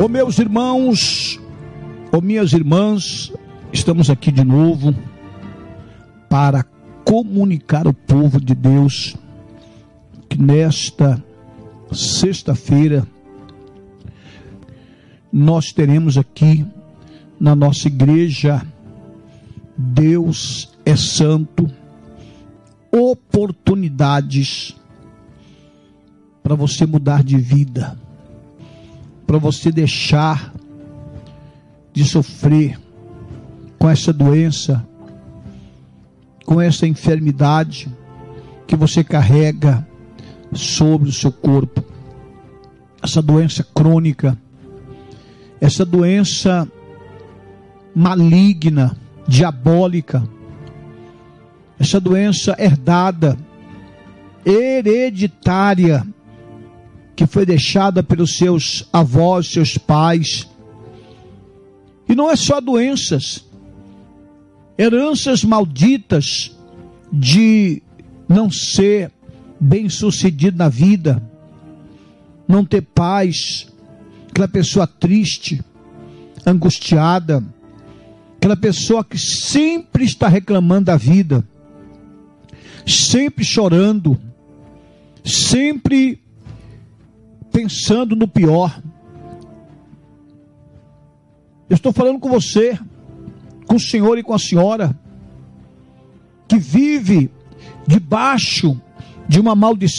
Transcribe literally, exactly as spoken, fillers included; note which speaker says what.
Speaker 1: Ô meus irmãos, ô minhas irmãs, estamos aqui de novo para comunicar ao povo de Deus que nesta sexta-feira nós teremos aqui na nossa igreja Deus é Santo, oportunidades para você mudar de vida, para você deixar de sofrer com essa doença, com essa enfermidade que você carrega sobre o seu corpo, essa doença crônica, essa doença maligna, diabólica, essa doença herdada, hereditária, que foi deixada pelos seus avós, seus pais. E não é só doenças, heranças malditas de não ser bem-sucedido na vida, não ter paz, aquela pessoa triste, angustiada, aquela pessoa que sempre está reclamando da vida, sempre chorando, sempre pensando no pior. Eu estou falando com você, com o senhor e com a senhora, que vive debaixo de uma maldição